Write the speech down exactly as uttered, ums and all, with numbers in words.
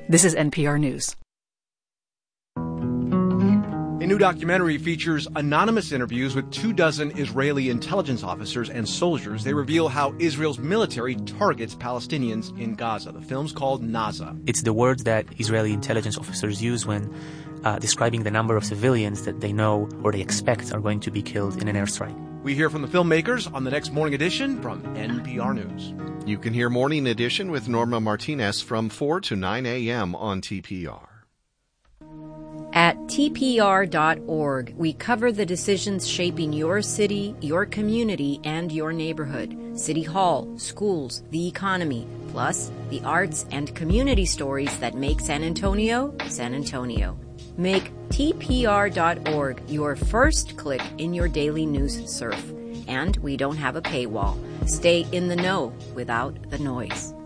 This is N P R News. A new documentary features anonymous interviews with two dozen Israeli intelligence officers and soldiers. They reveal how Israel's military targets Palestinians in Gaza. The film's called Naza. It's the word that Israeli intelligence officers use when uh, describing the number of civilians that they know or they expect are going to be killed in an airstrike. We hear from the filmmakers on the next Morning Edition from N P R News. You can hear Morning Edition with Norma Martinez from four to nine a.m. on T P R. At T P R dot org, we cover the decisions shaping your city, your community, and your neighborhood. City Hall, schools, the economy, plus the arts and community stories that make San Antonio, San Antonio. Make T P R dot org your first click in your daily news surf. And we don't have a paywall. Stay in the know without the noise.